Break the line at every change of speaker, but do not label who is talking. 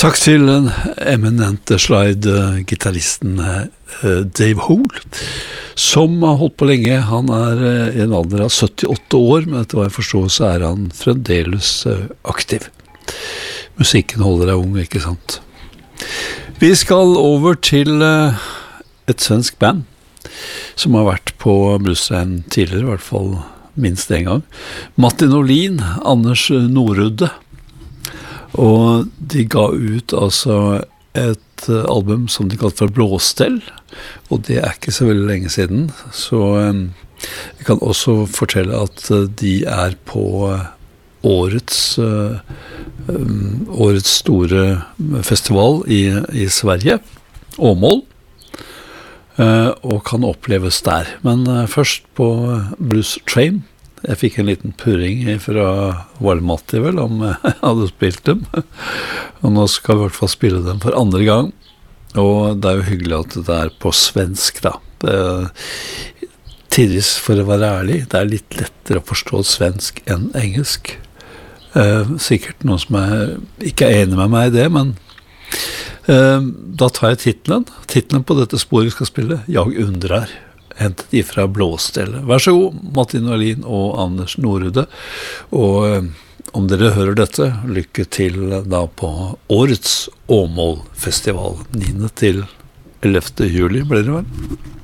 Takk til den eminente slide-gitarristen Dave Houle, som har holdt på lenge. Han i en alder av 78 år, men etter hva jeg forstår så han fremdeles aktiv. Musikken holder deg ung, ikke sant? Vi skal over til et svensk band som har vært på Bluesrein tidligere, i hvert fall minst en gang. Martin Olin, Anders Norudde. Og de ga ut altså et album som de kalte for Blåstell, og det ikke så veldig lenge siden. Så jeg kan også fortelle at de på årets store festival i Sverige, Åmål, og kan oppleves der. Men først på Blues Train. Jeg fikk en liten purring fra Valmatti vel, om jeg hadde spilt dem. Og nå skal vi i hvert fall spille dem for andre gang. Og det jo hyggelig at det på svensk da. Tidvis, for å være ærlig, det litt lettere å forstå svensk enn engelsk. Sikkert noen som ikke enig med meg i det, men da tar jeg titlen. Titlen på dette sporet vi skal spille, Jeg undrar. Hentet ifra Blåstell. Vær så god, Martin Olin og Anders Norudde. Og om dere hører dette, lykke til da på årets Åmål-festival. 9. til 11. juli blir det vel?